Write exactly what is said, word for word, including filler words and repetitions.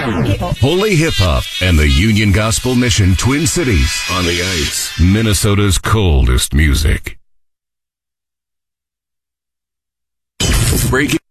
Hip-hop. Holy Hip Hop and the Union Gospel Mission Twin Cities on the ice. Minnesota's coldest music. Breaking